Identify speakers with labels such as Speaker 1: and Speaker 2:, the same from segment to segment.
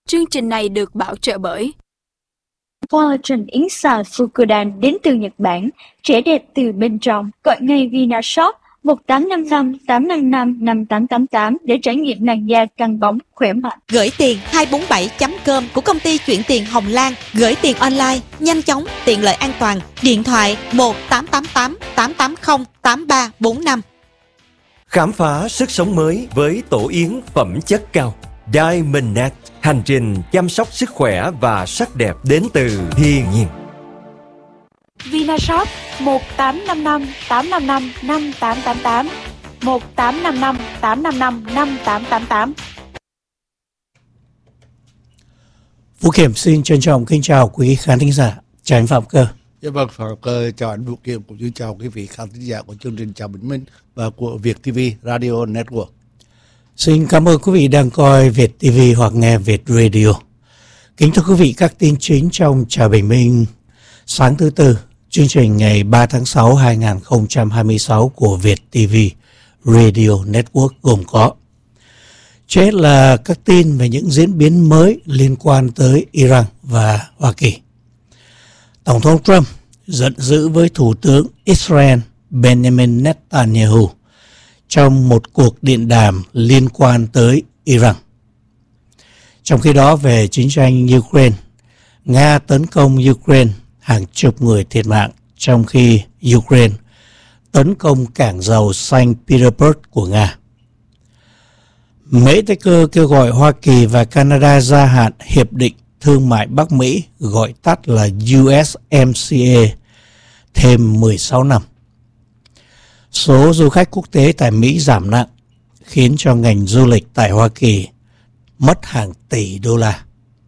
Speaker 1: Chương trình này được bảo trợ bởi
Speaker 2: Collagen Inside Fukudan đến từ Nhật Bản, trẻ đẹp từ bên trong. Gọi ngay Vinashop 1855 855 5888 để trải nghiệm làn da căng bóng, khỏe mạnh.
Speaker 3: Gửi tiền 247.com của công ty chuyển tiền Hồng Lan. Gửi tiền online, nhanh chóng, tiện lợi, an toàn. Điện thoại 1888 880 8345.
Speaker 4: Khám phá sức sống mới với tổ yến phẩm chất cao Diamondnet. Hành trình chăm sóc sức khỏe và sắc đẹp đến từ thiên nhiên.
Speaker 1: Vinashop 1855 855 5888 1855 855 5888.
Speaker 5: Vũ Kiểm xin trân trọng kính chào quý khán thính giả. Chào anh Phạm Cơ.
Speaker 6: Dạ vâng, Phạm Cơ chào anh Vũ Kiểm, cũng như chào quý vị khán thính giả của chương trình Chào Bình Minh và của Việt TV Radio Network.
Speaker 5: Xin cảm ơn quý vị đang coi Việt TV hoặc nghe Việt Radio. Kính thưa quý vị, các tin chính trong Chào Bình Minh sáng thứ Tư, chương trình ngày 3 tháng 6 2026 của Việt TV Radio Network gồm có: trước hết là các tin về những diễn biến mới liên quan tới Iran và Hoa Kỳ. Tổng thống Trump giận dữ với Thủ tướng Israel Benjamin Netanyahu trong một cuộc điện đàm liên quan tới Iran. Trong khi đó, về chiến tranh Ukraine, Nga tấn công Ukraine, hàng chục người thiệt mạng, trong khi Ukraine tấn công cảng dầu Saint Petersburg của Nga. Mỹ Tucker kêu gọi Hoa Kỳ và Canada gia hạn Hiệp định Thương mại Bắc Mỹ, gọi tắt là USMCA, thêm 16 năm. Số du khách quốc tế tại Mỹ giảm nặng, khiến cho ngành du lịch tại Hoa Kỳ mất hàng tỷ đô la.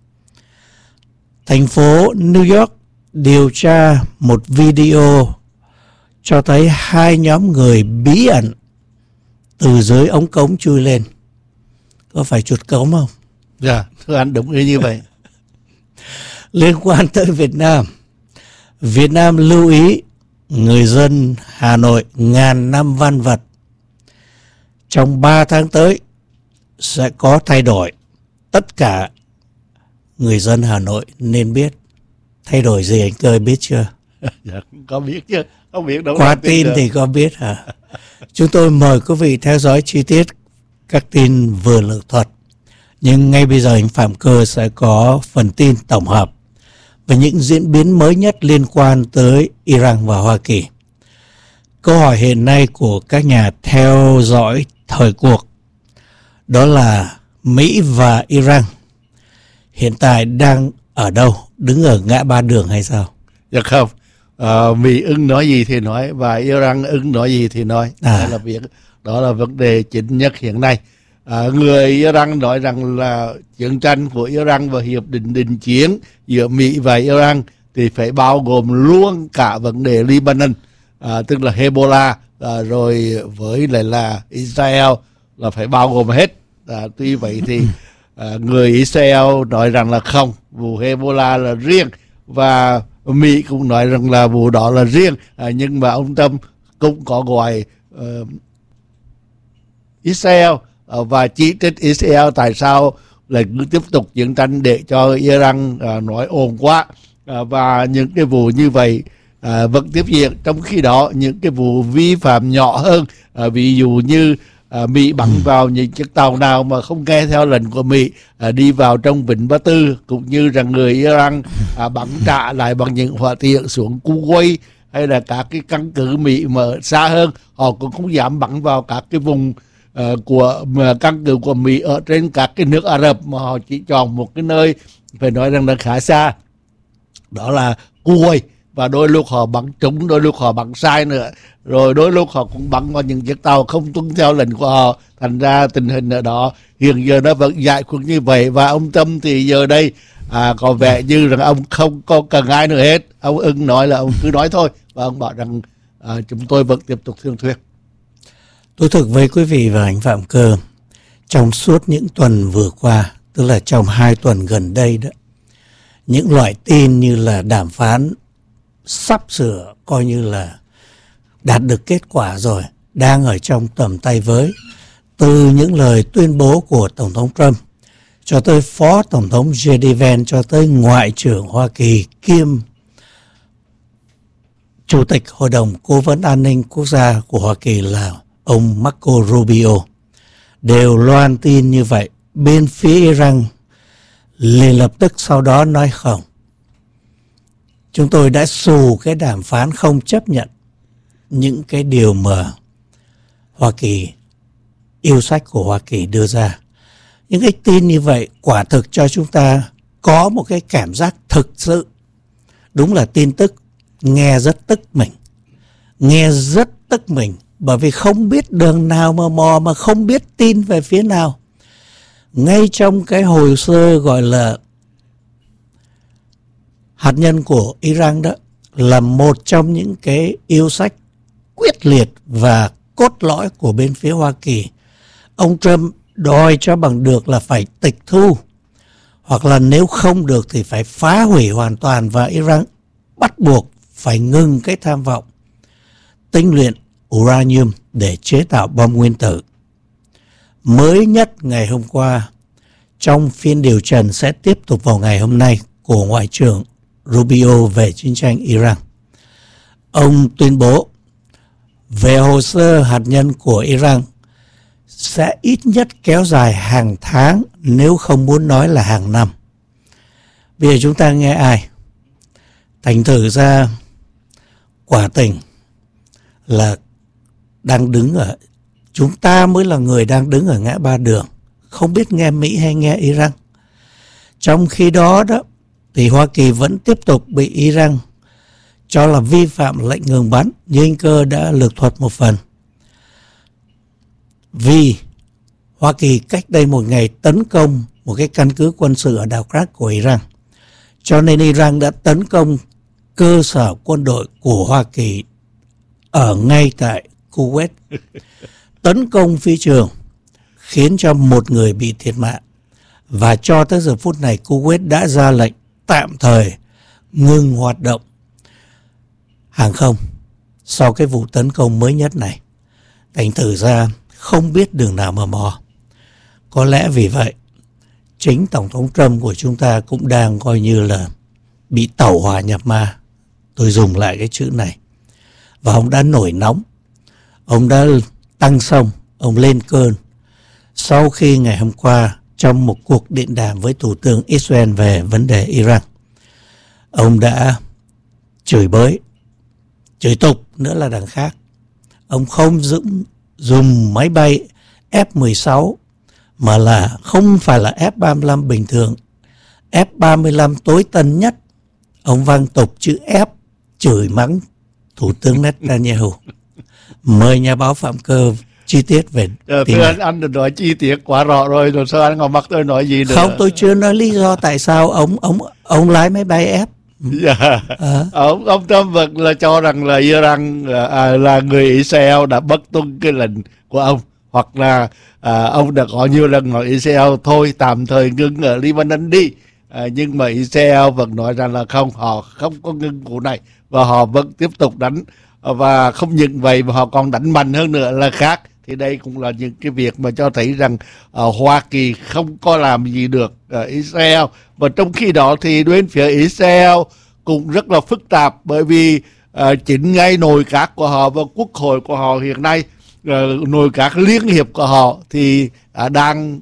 Speaker 5: Thành phố New York điều tra một video cho thấy hai nhóm người bí ẩn từ dưới ống cống chui lên. Có phải chuột cống không?
Speaker 6: Dạ, thưa anh, đúng như vậy.
Speaker 5: Liên quan tới Việt Nam lưu ý người dân Hà Nội ngàn năm văn vật. Trong 3 tháng tới sẽ có thay đổi. Tất cả người dân Hà Nội nên biết. Thay đổi gì anh Cơ biết chưa?
Speaker 6: Dạ, có biết chứ. Không biết đâu.
Speaker 5: Qua tin thì có biết hả? Chúng tôi mời quý vị theo dõi chi tiết các tin vừa lược thuật. Nhưng ngay bây giờ anh Phạm Cơ sẽ có phần tin tổng hợp về những diễn biến mới nhất liên quan tới Iran và Hoa Kỳ. Câu hỏi hiện nay của các nhà theo dõi thời cuộc đó là Mỹ và Iran hiện tại đang ở đâu? Đứng ở ngã ba đường hay sao?
Speaker 6: Dạ không. Mỹ ưng nói gì thì nói và Iran ưng nói gì thì nói. Đó là vấn đề chính nhất hiện nay. Người Iran nói rằng là chiến tranh của Iran và hiệp định đình chiến giữa Mỹ và Iran thì phải bao gồm luôn cả vấn đề Lebanon, tức là Hezbollah, rồi với lại là Israel là phải bao gồm hết. Tuy vậy thì người Israel nói rằng là không, vụ Hezbollah là riêng, và Mỹ cũng nói rằng là vụ đó là riêng, nhưng mà ông Trump cũng có gọi Israel và chỉ trích Israel tại sao lại cứ tiếp tục chiến tranh để cho Iran nói ồn quá, và những cái vụ như vậy vẫn tiếp diễn. Trong khi đó những cái vụ vi phạm nhỏ hơn, ví dụ như Mỹ bắn vào những chiếc tàu nào mà không nghe theo lệnh của Mỹ đi vào trong Vịnh Ba Tư, cũng như rằng người Iran bắn trả lại bằng những hỏa tiễn xuống Kuwait hay là các cái căn cứ Mỹ mà xa hơn, họ cũng không dám bắn vào các cái vùng của căn cứ của Mỹ ở trên các cái nước Ả Rập, mà họ chỉ chọn một cái nơi phải nói rằng là khá xa, đó là Kuwait. Và đôi lúc họ bắn trúng, đôi lúc họ bắn sai nữa, rồi đôi lúc họ cũng bắn vào những chiếc tàu không tuân theo lệnh của họ. Thành ra tình hình ở đó hiện giờ nó vẫn giải quyết như vậy. Và ông Trump thì giờ đây có vẻ như rằng ông không có cần ai nữa hết. Ông ưng nói là ông cứ nói thôi, và ông bảo rằng chúng tôi vẫn tiếp tục thương thuyết.
Speaker 5: Tôi thực với quý vị và anh Phạm Cơ, trong suốt những tuần vừa qua, tức là trong 2 tuần gần đây đó, những loại tin như là đàm phán sắp sửa coi như là đạt được kết quả rồi, đang ở trong tầm tay với, từ những lời tuyên bố của Tổng thống Trump cho tới Phó Tổng thống J.D. Vance, cho tới Ngoại trưởng Hoa Kỳ kiêm Chủ tịch Hội đồng Cố vấn An ninh Quốc gia của Hoa Kỳ là ông Marco Rubio đều loan tin như vậy. Bên phía Iran liền lập tức sau đó nói không. Chúng tôi đã xù cái đàm phán, không chấp nhận những cái điều mà Hoa Kỳ, yêu sách của Hoa Kỳ đưa ra. Những cái tin như vậy quả thực cho chúng ta có một cái cảm giác thực sự đúng là tin tức nghe rất tức mình. Nghe rất tức mình bởi vì không biết đường nào mà mò, mà không biết tin về phía nào. Ngay trong cái hồ sơ gọi là hạt nhân của Iran đó là một trong những cái yêu sách quyết liệt và cốt lõi của bên phía Hoa Kỳ. Ông Trump đòi cho bằng được là phải tịch thu, hoặc là nếu không được thì phải phá hủy hoàn toàn, và Iran bắt buộc phải ngừng cái tham vọng tinh luyện uranium để chế tạo bom nguyên tử. Mới nhất ngày hôm qua, trong phiên điều trần sẽ tiếp tục vào ngày hôm nay của Ngoại trưởng Rubio về chiến tranh Iran, ông tuyên bố về hồ sơ hạt nhân của Iran sẽ ít nhất kéo dài hàng tháng, nếu không muốn nói là hàng năm. Bây giờ chúng ta nghe ai? Thành thử ra quả tình là đang đứng ở, chúng ta mới là người đang đứng ở ngã ba đường, không biết nghe Mỹ hay nghe Iran. Trong khi đó thì Hoa Kỳ vẫn tiếp tục bị Iran cho là vi phạm lệnh ngừng bắn, như anh Cơ đã lược thuật một phần. Vì Hoa Kỳ cách đây một ngày tấn công một cái căn cứ quân sự ở đảo Krak của Iran, cho nên Iran đã tấn công cơ sở quân đội của Hoa Kỳ ở ngay tại Kuwait, tấn công phi trường khiến cho một người bị thiệt mạng. Và cho tới giờ phút này Kuwait đã ra lệnh tạm thời ngừng hoạt động hàng không sau cái vụ tấn công mới nhất này. Thành thử ra không biết đường nào mà mò. Có lẽ vì vậy chính Tổng thống Trump của chúng ta cũng đang coi như là bị tẩu hỏa nhập ma. Tôi dùng lại cái chữ này. Và ông đã nổi nóng, ông đã tăng xông, ông lên cơn sau khi ngày hôm qua trong một cuộc điện đàm với Thủ tướng Israel về vấn đề Iran, ông đã chửi bới, chửi tục nữa là đằng khác. Ông không dùng máy bay F-16 mà là không phải là F-35 bình thường, F-35 tối tân nhất. Ông vang tục chữ F, chửi mắng Thủ tướng Netanyahu. Mời nhà báo Phạm Cơ chi tiết về
Speaker 6: tin này. Anh đã nói chi tiết quá rõ rồi sao anh còn mắc tôi nói gì nữa?
Speaker 5: Không, tôi chưa nói lý do tại sao ông lái máy bay F.
Speaker 6: Dạ. Ông Trump vẫn là cho rằng là Iran là người Israel đã bất tuân cái lệnh của ông, hoặc là ông đã có nhiều lần nói Israel thôi tạm thời ngưng ở Lebanon đi, nhưng mà Israel vẫn nói rằng là không, họ không có ngưng vụ này và họ vẫn tiếp tục đánh, và không những vậy mà họ còn đánh mạnh hơn nữa là khác. Thì đây cũng là những cái việc mà cho thấy rằng Hoa Kỳ không có làm gì được Israel. Và trong khi đó thì bên phía Israel cũng rất là phức tạp, bởi vì chính ngay nội các của họ và quốc hội của họ hiện nay, nội các liên hiệp của họ thì đang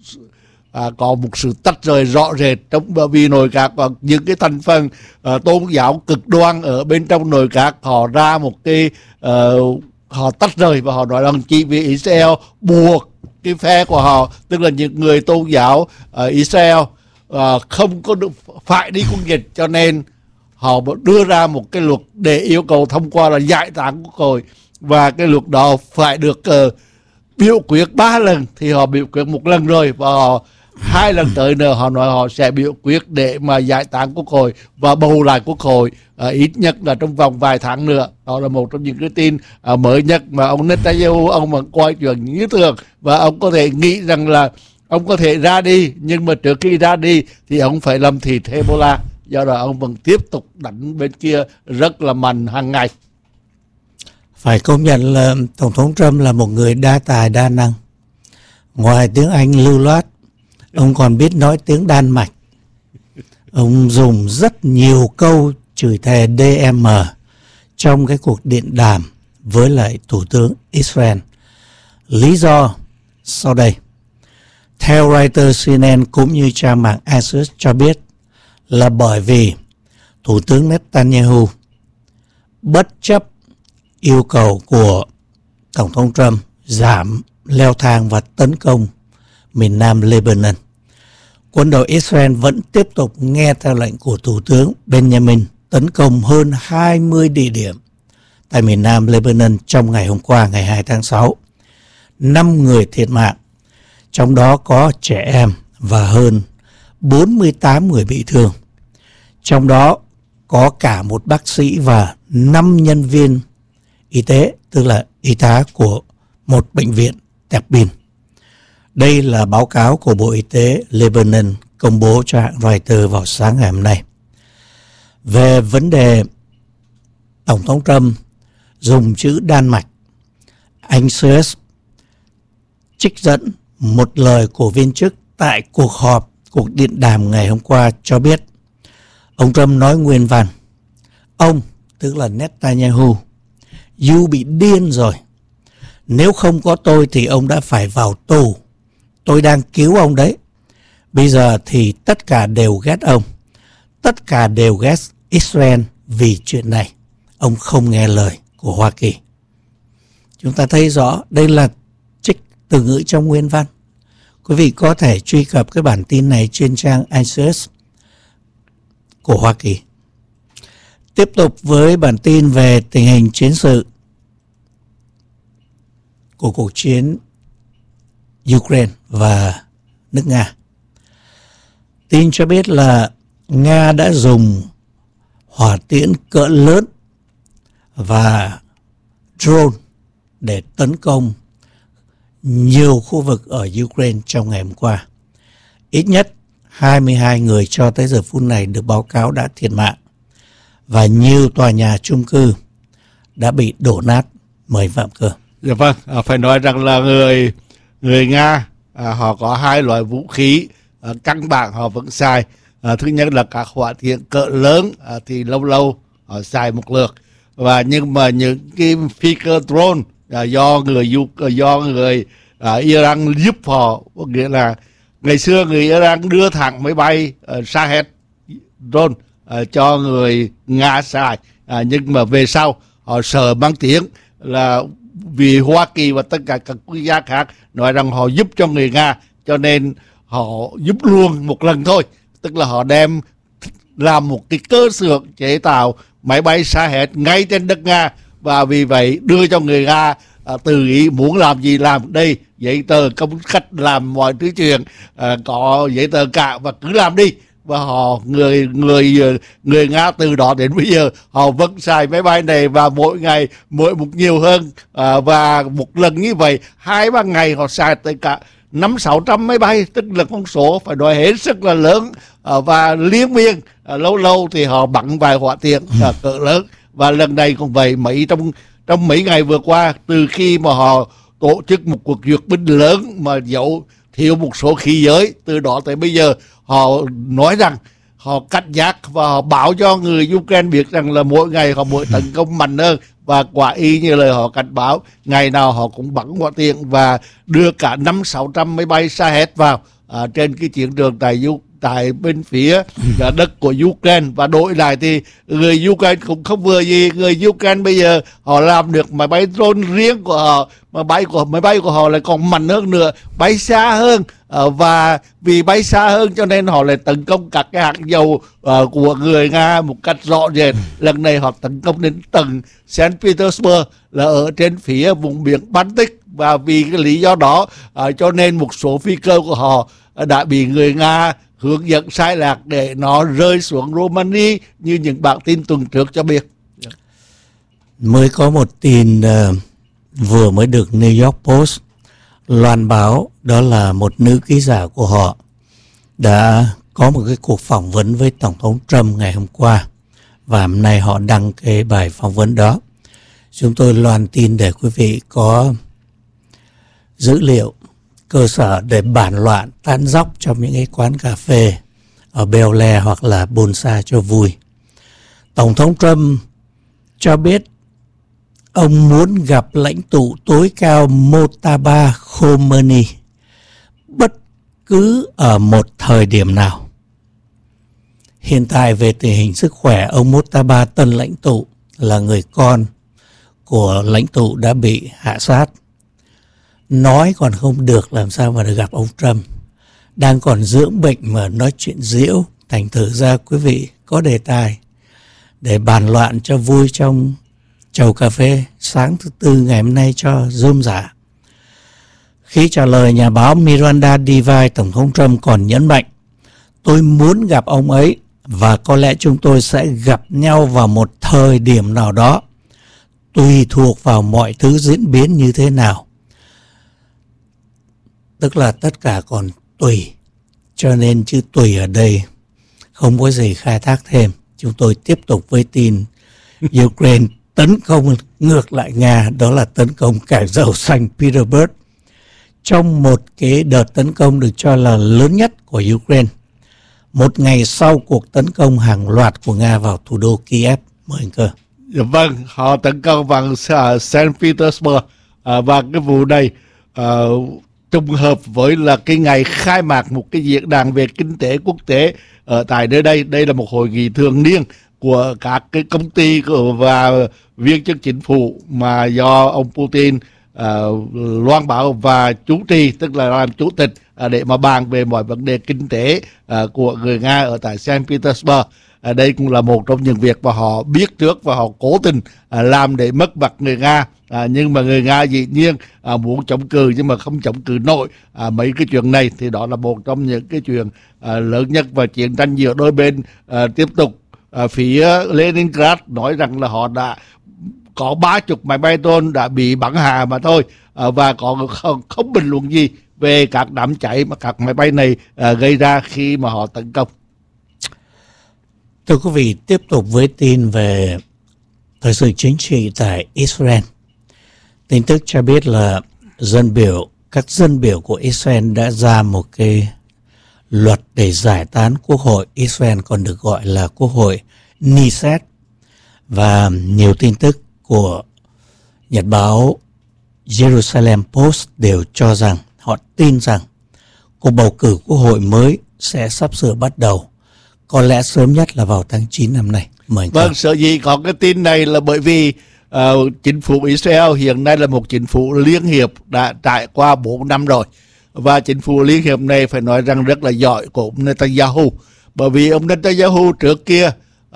Speaker 6: có một sự tách rời rõ rệt, bởi vì nội các và những cái thành phần tôn giáo cực đoan ở bên trong nội các họ ra một cái họ tách rời, và họ nói rằng chỉ vì Israel buộc cái phe của họ, tức là những người tôn giáo Israel không có được phải đi quân dịch, cho nên họ đưa ra một cái luật để yêu cầu thông qua là giải tán quốc hội, và cái luật đó phải được biểu quyết 3 lần, thì họ biểu quyết 1 lần rồi, và họ 2 lần tới nữa họ nói họ sẽ biểu quyết để mà giải tán quốc hội và bầu lại quốc hội ít nhất là trong vòng vài tháng nữa. Đó là một trong những cái tin mới nhất mà ông Netanyahu ông mà coi chuyện như thường, và ông có thể nghĩ rằng là ông có thể ra đi, nhưng mà trước khi ra đi thì ông phải làm thịt Hezbollah. Do đó ông vẫn tiếp tục đánh bên kia rất là mạnh hàng ngày.
Speaker 5: Phải công nhận là Tổng thống Trump là một người đa tài đa năng. Ngoài tiếng Anh lưu loát, Ông còn biết nói tiếng Đan Mạch. Ông dùng rất nhiều câu chửi thề DM trong cái cuộc điện đàm với lại Thủ tướng Israel. Lý do sau đây. Theo Reuters, CNN cũng như trang mạng Axios cho biết là bởi vì Thủ tướng Netanyahu bất chấp yêu cầu của Tổng thống Trump giảm leo thang và tấn công miền nam Lebanon. Quân đội Israel vẫn tiếp tục nghe theo lệnh của Thủ tướng Benjamin tấn công hơn 20 địa điểm tại miền nam Lebanon trong ngày hôm qua, ngày 2 tháng 6. 5 người thiệt mạng, trong đó có trẻ em và hơn 48 người bị thương. Trong đó có cả một bác sĩ và 5 nhân viên y tế, tức là y tá của một bệnh viện Tẹp Bin. Đây là báo cáo của Bộ Y tế Lebanon công bố cho hãng Reuters vào sáng ngày hôm nay. Về vấn đề Tổng thống Trump dùng chữ Đan Mạch, anh Sears trích dẫn một lời của viên chức tại cuộc điện đàm ngày hôm qua cho biết ông Trump nói nguyên văn: ông, tức là Netanyahu, you bị điên rồi. Nếu không có tôi thì ông đã phải vào tù. Tôi đang cứu ông đấy. Bây giờ thì tất cả đều ghét ông. Tất cả đều ghét Israel vì chuyện này. Ông không nghe lời của Hoa Kỳ. Chúng ta thấy rõ đây là trích từ ngữ trong nguyên văn. Quý vị có thể truy cập cái bản tin này trên trang Axios của Hoa Kỳ. Tiếp tục với bản tin về tình hình chiến sự của cuộc chiến Ukraine và nước Nga. Tin cho biết là Nga đã dùng hỏa tiễn cỡ lớn và drone để tấn công nhiều khu vực ở Ukraine trong ngày hôm qua. Ít nhất 22 người cho tới giờ phút này được báo cáo đã thiệt mạng và nhiều tòa nhà chung cư đã bị đổ nát. Mời Phạm Cơ.
Speaker 6: Dạ vâng, phải nói rằng là người Nga họ có hai loại vũ khí căn bản họ vẫn xài. Thứ nhất là các hỏa tiễn cỡ lớn thì lâu lâu họ xài một lượt, và nhưng mà những cái phi cơ drone do người Iran giúp họ, nghĩa là ngày xưa người Iran đưa thẳng máy bay Shahed drone cho người Nga xài, nhưng mà về sau họ sợ mang tiếng là vì Hoa Kỳ và tất cả các quốc gia khác nói rằng họ giúp cho người Nga, cho nên họ giúp luôn một lần thôi, tức là họ đem làm một cái cơ xưởng chế tạo máy bay Shahed ngay trên đất Nga, và vì vậy đưa cho người Nga tự ý muốn làm gì làm. Đây giấy tờ công khách làm mọi thứ chuyện có giấy tờ cả, và cứ làm đi. Và họ người Nga từ đó đến bây giờ họ vẫn xài máy bay này, và mỗi ngày mỗi một nhiều hơn, và một lần như vậy 2-3 ngày họ xài tới cả 500-600 máy bay, tức là con số phải nói hết sức là lớn, và liên miên. Lâu lâu thì họ bắn vài hỏa tiễn cỡ lớn, và lần này cũng vậy. Trong mấy ngày vừa qua, từ khi mà họ tổ chức một cuộc duyệt binh lớn mà dẫu thiếu một số khí giới, từ đó tới bây giờ họ nói rằng họ cảnh giác và họ báo cho người Ukraine biết rằng là mỗi ngày họ mỗi tấn công mạnh hơn, và quả y như lời họ cảnh báo, ngày nào họ cũng bắn hỏa tiễn và đưa cả 500-600 máy bay Shahed vào trên cái chiến trường tại bên phía đất của Ukraine. Và đổi lại thì người Ukraine cũng không vừa gì. Người Ukraine bây giờ họ làm được máy bay drone riêng của họ, máy bay của họ lại còn mạnh hơn nữa, bay xa hơn, và vì bay xa hơn cho nên họ lại tấn công các cái hạt dầu của người Nga một cách rõ rệt. Lần này họ tấn công đến tầng Saint Petersburg, là ở trên phía vùng biển Baltic, và vì cái lý do đó cho nên một số phi cơ của họ đã bị người Nga hướng dẫn sai lạc để nó rơi xuống Romania như những bản tin tuần trước cho biết.
Speaker 5: Mới có một tin vừa mới được New York Post loan báo, đó là một nữ ký giả của họ đã có một cái cuộc phỏng vấn với Tổng thống Trump ngày hôm qua, và hôm nay họ đăng cái bài phỏng vấn đó. Chúng tôi loan tin để quý vị có dữ liệu cơ sở để bàn loạn tán dóc trong những cái quán cà phê ở Bel Air hoặc là Bonsa cho vui. Tổng thống Trump cho biết ông muốn gặp lãnh tụ tối cao Mojtaba Khomeini bất cứ ở một thời điểm nào. Hiện tại về tình hình sức khỏe, ông Mojtaba, tân lãnh tụ, là người con của lãnh tụ đã bị hạ sát. Nói còn không được, làm sao mà được gặp ông Trump. Đang còn dưỡng bệnh mà nói chuyện diễu. Thành thử ra quý vị có đề tài để bàn loạn cho vui trong chầu cà phê sáng thứ Tư ngày hôm nay cho rôm rả. Khi trả lời nhà báo Miranda Devine, Tổng thống Trump còn nhấn mạnh: tôi muốn gặp ông ấy và có lẽ chúng tôi sẽ gặp nhau vào một thời điểm nào đó, tùy thuộc vào mọi thứ diễn biến như thế nào. Tức là tất cả còn tùy, cho nên chữ tùy ở đây không có gì khai thác thêm. Chúng tôi tiếp tục với tin Ukraine tấn công ngược lại Nga, đó là tấn công cảng dầu xanh Petersburg trong một cái đợt tấn công được cho là lớn nhất của Ukraine, một ngày sau cuộc tấn công hàng loạt của Nga vào thủ đô Kiev. Mời anh Cơ.
Speaker 6: Vâng, họ tấn công vào Saint Petersburg và cái vụ này trùng hợp với là cái ngày khai mạc một cái diễn đàn về kinh tế quốc tế ở tại nơi đây. Đây là một hội nghị thường niên của các cái công ty và viên chức chính phủ mà do ông Putin loan báo và chủ trì, tức là làm chủ tịch để mà bàn về mọi vấn đề kinh tế của người Nga ở tại Saint Petersburg. Đây cũng là một trong những việc mà họ biết trước và họ cố tình làm để mất mặt người Nga. Nhưng mà người Nga dĩ nhiên muốn chống cự nhưng mà không chống cự nổi mấy cái chuyện này. Thì đó là một trong những cái chuyện lớn nhất, và chiến tranh giữa đôi bên tiếp tục. Phía Leningrad nói rằng là họ đã có 30 máy bay drone đã bị bắn hạ mà thôi, và còn không bình luận gì về các đám cháy mà các máy bay này gây ra khi mà họ tấn công.
Speaker 5: Thưa quý vị, tiếp tục với tin về thời sự chính trị tại Israel. Tin tức cho biết là các dân biểu của Israel đã ra một cái luật để giải tán Quốc hội Israel, còn được gọi là Quốc hội Knesset. Và nhiều tin tức của nhật báo Jerusalem Post đều cho rằng họ tin rằng cuộc bầu cử Quốc hội mới sẽ sắp sửa bắt đầu, có lẽ sớm nhất là vào tháng 9 năm nay. Mời
Speaker 6: vâng, sở dĩ có cái tin này là bởi vì chính phủ Israel hiện nay là một chính phủ liên hiệp đã trải qua 4 năm rồi. Và chính phủ liên hiệp này phải nói rằng rất là giỏi của ông Netanyahu. Bởi vì ông Netanyahu trước kia,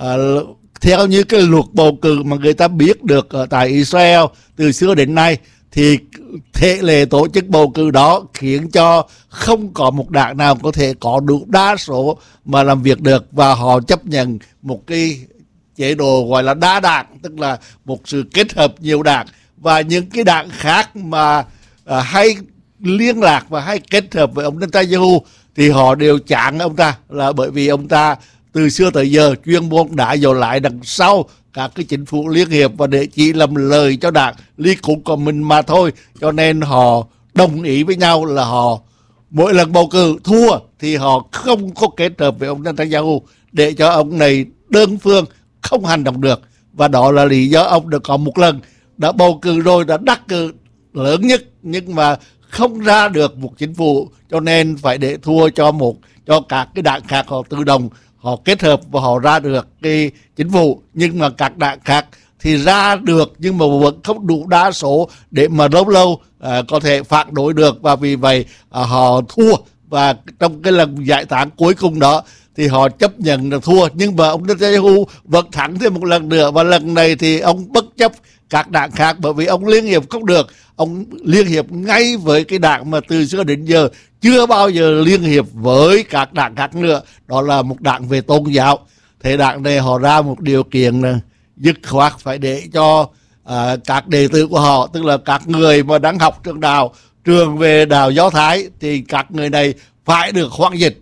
Speaker 6: theo như cái luật bầu cử mà người ta biết được ở tại Israel từ xưa đến nay, thì thể lệ tổ chức bầu cử đó khiến cho không có một đảng nào có thể có đủ đa số mà làm việc được, và họ chấp nhận một cái chế độ gọi là đa đảng, tức là một sự kết hợp nhiều đảng. Và những cái đảng khác mà hay liên lạc và hay kết hợp với ông Netanyahu thì họ đều chán ông ta, là bởi vì ông ta từ xưa tới giờ chuyên môn đã dò lại đằng sau các cái chính phủ liên hiệp và để chỉ làm lời cho đảng Likud của mình mà thôi. Cho nên họ đồng ý với nhau là họ mỗi lần bầu cử thua thì họ không có kết hợp với ông Netanyahu để cho ông này đơn phương không hành động được. Và đó là lý do ông được có một lần đã bầu cử rồi, đã đắc cử lớn nhất nhưng mà không ra được một chính phủ, cho nên phải để thua cho các cái đảng khác họ tự động họ kết hợp và họ ra được cái chính phủ. Nhưng mà các đảng khác thì ra được nhưng mà vẫn không đủ đa số để mà lâu có thể phản đối được, và vì vậy họ thua. Và trong cái lần giải tán cuối cùng đó thì họ chấp nhận là thua, nhưng mà ông Netanyahu vẫn thắng thêm một lần nữa, và lần này thì ông bất chấp các đảng khác, bởi vì ông liên hiệp không được. Ông liên hiệp ngay với cái đảng mà từ xưa đến giờ chưa bao giờ liên hiệp với các đảng khác nữa, đó là một đảng về tôn giáo. Thế đảng này họ ra một điều kiện là dứt khoát phải để cho các đệ tử của họ, tức là các người mà đang học trường về đạo Do Thái, thì các người này phải được hoãn dịch.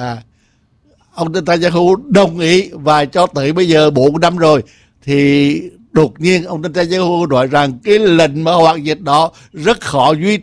Speaker 6: Ông Netanyahu đồng ý, và cho tới bây giờ 4 năm rồi thì đột nhiên ông Netanyahu nói rằng cái lệnh mà hoãn dịch đó rất khó duy trì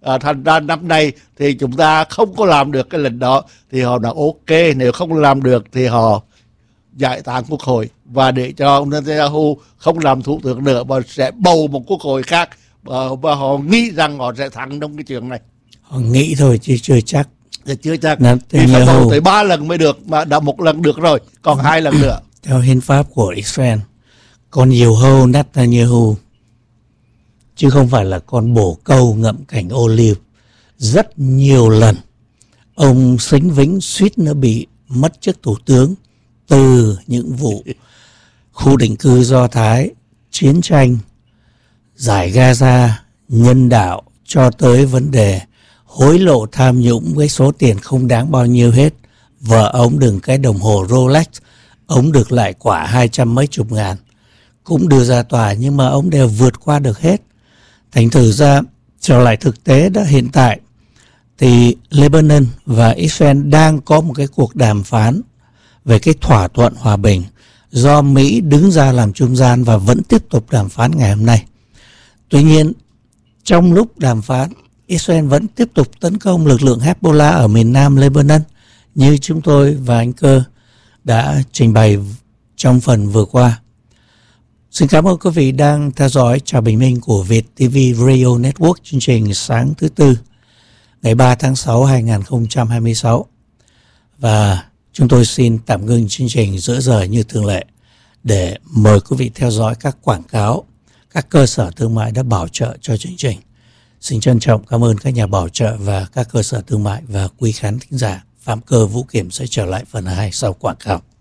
Speaker 6: Thành ra năm nay thì chúng ta không có làm được cái lệnh đó, thì họ nói ok, nếu không làm được thì họ giải tán quốc hội và để cho ông Netanyahu không làm thủ tướng nữa và sẽ bầu một quốc hội khác, và họ nghĩ rằng họ sẽ thắng trong cái chuyện này.
Speaker 5: Họ nghĩ thôi chứ chưa chắc.
Speaker 6: Chưa chắc. Vì phải bầu tới 3 lần mới được, mà đã 1 lần được rồi, còn 2 lần nữa.
Speaker 5: Theo hiến pháp của Israel, con diều hâu Netanyahu chứ không phải là con bồ câu ngậm cành olive. Rất nhiều lần ông Sính Vĩnh suýt nữa bị mất chức thủ tướng từ những vụ khu định cư Do Thái, chiến tranh, giải Gaza, nhân đạo cho tới vấn đề hối lộ tham nhũng với số tiền không đáng bao nhiêu hết. Vợ ông đừng cái đồng hồ Rolex, ông được lại quả 200 mấy chục ngàn, cũng đưa ra tòa nhưng mà ông đều vượt qua được hết. Thành thử ra trở lại thực tế đó, hiện tại thì Lebanon và Israel đang có một cái cuộc đàm phán về cái thỏa thuận hòa bình do Mỹ đứng ra làm trung gian và vẫn tiếp tục đàm phán ngày hôm nay. Tuy nhiên, trong lúc đàm phán, Israel vẫn tiếp tục tấn công lực lượng Hezbollah ở miền nam Lebanon như chúng tôi và anh Cơ đã trình bày trong phần vừa qua. Xin cảm ơn quý vị đang theo dõi Chào Bình Minh của Việt TV Radio Network, chương trình sáng thứ Tư, ngày 3 tháng 6, 2026. Và chúng tôi xin tạm ngưng chương trình giữa giờ như thường lệ để mời quý vị theo dõi các quảng cáo, các cơ sở thương mại đã bảo trợ cho chương trình. Xin trân trọng cảm ơn các nhà bảo trợ và các cơ sở thương mại, và quý khán thính giả. Phạm Cơ, Vũ Kiểm sẽ trở lại phần 2 sau quảng cáo.